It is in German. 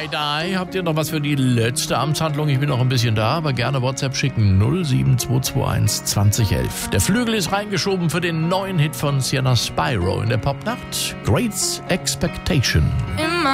Die. Habt ihr noch was für die letzte Amtshandlung? Ich bin noch ein bisschen da, aber gerne WhatsApp schicken 07221 2011. Der Flügel ist reingeschoben für den neuen Hit von Sienna Spyro in der Popnacht. Great Expectation.